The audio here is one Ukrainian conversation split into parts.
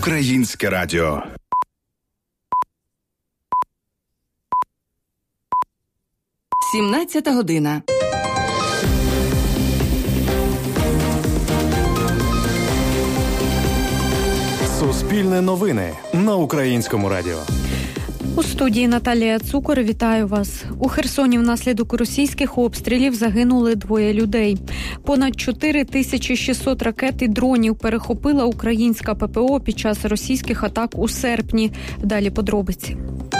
Українське радіо. Сімнадцята година. Суспільне новини на Українському радіо. У студії Наталія Цукор, вітаю вас. У Херсоні внаслідок російських обстрілів загинули 2 людей. Понад 4600 ракет і дронів перехопила українська ППО під час російських атак у серпні. Далі подробиці.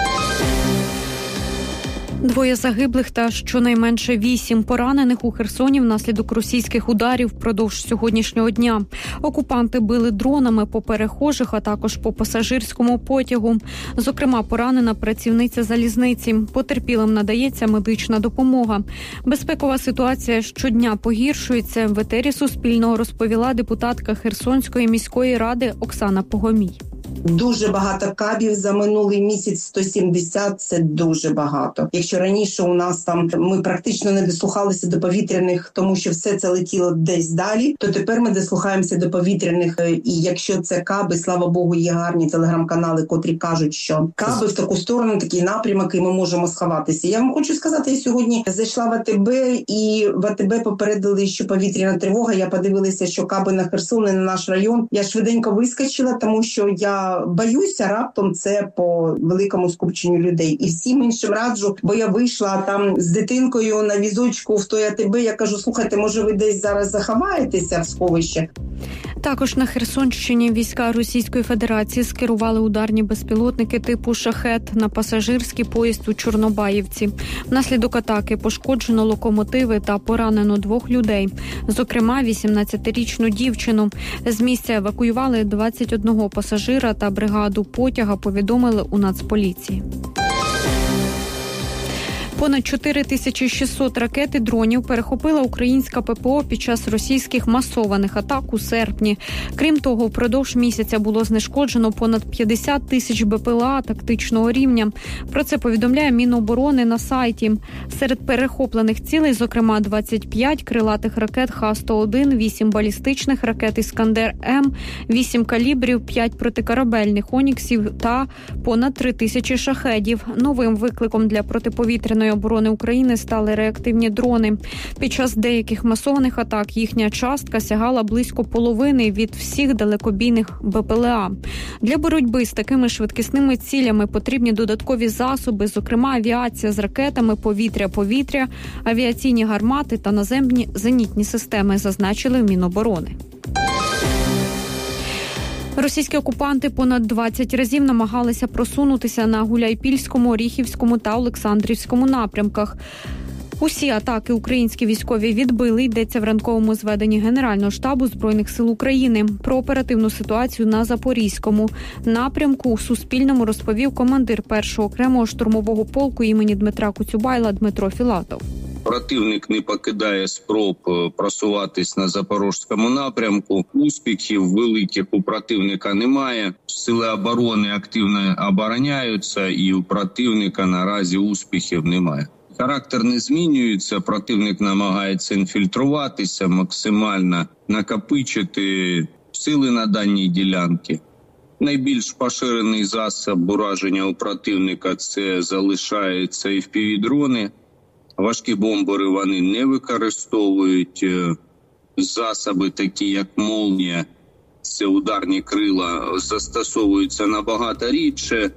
2 загиблих та щонайменше 8 поранених у Херсоні внаслідок російських ударів впродовж сьогоднішнього дня. Окупанти били дронами по перехожих, а також по пасажирському потягу. Зокрема, поранена працівниця залізниці. Потерпілим надається медична допомога. Безпекова ситуація щодня погіршується. В етері Суспільного розповіла депутатка Херсонської міської ради Оксана Погомій. Дуже багато кабів за минулий місяць, 170 – це дуже багато. Якщо раніше у нас там ми практично не дослухалися до повітряних, тому що все це летіло десь далі, то тепер ми дослухаємося до повітряних. І якщо це каби, слава Богу, є гарні телеграм-канали, котрі кажуть, що каби в таку сторону, такий напрямок, і ми можемо сховатися. Я вам хочу сказати, я сьогодні зайшла в АТБ, і в АТБ попередили, що повітряна тривога. Я подивилася, що каби на Херсон і на наш район. Я швиденько вискочила, тому що я боюся, раптом це по великому скупченню людей. І всім іншим раджу, бо я вийшла там з дитинкою на візочку в той АТБ, я кажу, слухайте, може ви десь зараз заховаєтеся в сховище? Також на Херсонщині війська Російської Федерації скерували ударні безпілотники типу «Шахет» на пасажирський поїзд у Чорнобаївці. Внаслідок атаки пошкоджено локомотиви та поранено 2 людей. Зокрема, 18-річну дівчину. З місця евакуювали 21 пасажира та бригаду потяга, повідомили у Нацполіції. Понад 4600 ракет і дронів перехопила українська ППО під час російських масованих атак у серпні. Крім того, впродовж місяця було знешкоджено понад 50 тисяч БПЛА тактичного рівня. Про це повідомляє Міноборони на сайті. Серед перехоплених цілей, зокрема, 25 крилатих ракет Х-101, 8 балістичних ракет «Іскандер-М», 8 калібрів, 5 протикорабельних «Оніксів» та понад 3000 шахедів. Новим викликом для протиповітряної оборони України стали реактивні дрони. Під час деяких масованих атак їхня частка сягала близько половини від всіх далекобійних БПЛА. Для боротьби з такими швидкісними цілями потрібні додаткові засоби, зокрема авіація з ракетами повітря-повітря, авіаційні гармати та наземні зенітні системи, зазначили в Міноборони. Російські окупанти понад 20 разів намагалися просунутися на Гуляйпільському, Оріхівському та Олександрівському напрямках. Усі атаки українські військові відбили, йдеться в ранковому зведенні Генерального штабу Збройних сил України. Про оперативну ситуацію на Запорізькому напрямку у Суспільному розповів командир 1-го окремого штурмового полку імені Дмитра Коцюбайла Дмитро Філатов. Противник не покидає спроб просуватись на Запорізькому напрямку. Успіхів великих у противника немає. Сили оборони активно обороняються, і у противника наразі успіхів немає. Характер не змінюється, противник намагається інфільтруватися, максимально накопичити сили на даній ділянці. Найбільш поширений засіб ураження у противника – це залишаються FPV-дрони. Важкі бомбери вони не використовують. Засоби такі, як «Молнія», це ударні крила, застосовуються набагато рідше.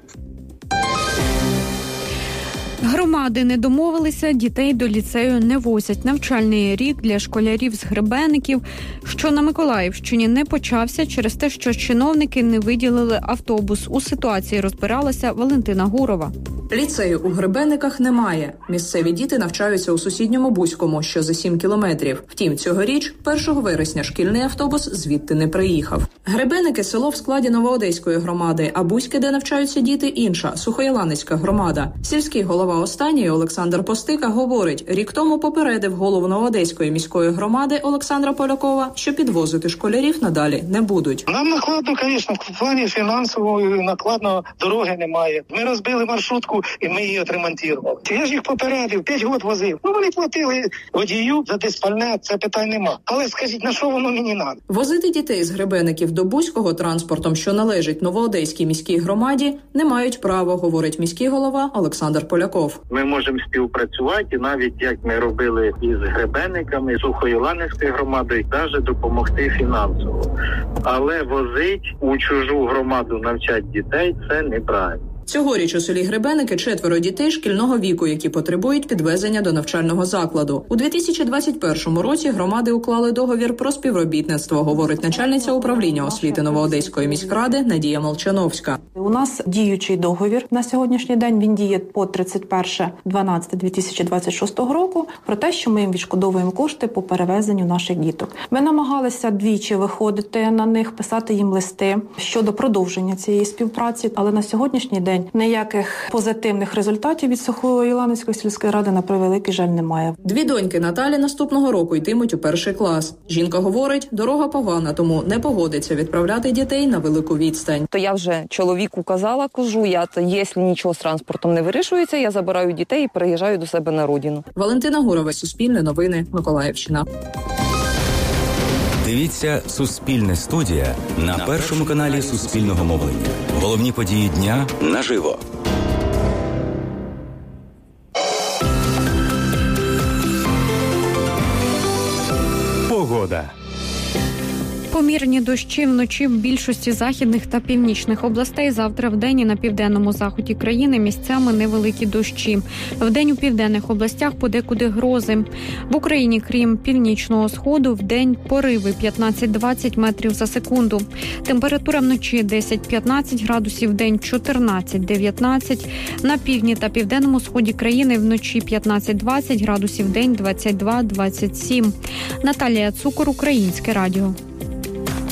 Громади не домовилися, дітей до ліцею не возять. Навчальний рік для школярів з Гребеників, що на Миколаївщині, не почався через те, що чиновники не виділили автобус. У ситуації розбиралася Валентина Гурова. Ліцею у Гребениках немає. Місцеві діти навчаються у сусідньому Бузькому, що за 7 кілометрів. Втім, цьогоріч, 1 вересня, шкільний автобус звідти не приїхав. Гребеники – село в складі Новоодеської громади, а Бузьке, де навчаються діти, інша – Сухоєланицька громада. Сільський голова останньої Олександр Постика говорить, рік тому попередив голову Новоодеської міської громади Олександра Полякова, що підвозити школярів надалі не будуть. Нам накладно, звісно, в плані фінансової накладно, дороги немає. Ми розбили маршрутку техніку, і ми її отремонтували. Я ж їх попередив, 5 років возив. Ну, вони платили водію за диспальне, це питань нема. Але скажіть, на що воно мені треба? Возити дітей з Гребеників до Буського транспортом, що належить Новоодеській міській громаді, не мають права, говорить міський голова Олександр Поляков. Ми можемо співпрацювати, навіть як ми робили із Гребениками, Сухоїланівською громадою, навіть допомогти фінансово. Але возить у чужу громаду навчати дітей – це неправильно. Цьогоріч у селі Гребеники 4 дітей шкільного віку, які потребують підвезення до навчального закладу. У 2021 році громади уклали договір про співробітництво, говорить начальниця управління освіти Новоодеської міськради Надія Молчановська. У нас діючий договір на сьогоднішній день, він діє по 31.12.2026 року, про те, що ми їм відшкодовуємо кошти по перевезенню наших діток. Ми намагалися двічі виходити на них, писати їм листи щодо продовження цієї співпраці, але на сьогоднішній день ніяких позитивних результатів від Сухоїланівської сільської ради, на превеликий жаль, немає. 2 доньки Наталі наступного року йтимуть у 1 клас. Жінка говорить, дорога погана, тому не погодиться відправляти дітей на велику відстань. То я вже чоловіку казала, якщо нічого з транспортом не вирішується, я забираю дітей і переїжджаю до себе на родину. Валентина Гурова, Суспільне новини, Миколаївщина. Дивіться «Суспільне студія» на першому каналі Суспільного мовлення. Головні події дня наживо. Погода. Помірні дощі вночі в більшості західних та північних областей. Завтра вдень і на південному заході країни місцями невеликі дощі. Вдень у південних областях подекуди грози. В Україні, крім північного сходу, вдень пориви 15-20 метрів за секунду. Температура вночі 10-15 градусів, вдень 14-19. На півдні та південному сході країни вночі 15-20 градусів, вдень 22-27. Наталія Цукор, Українське радіо.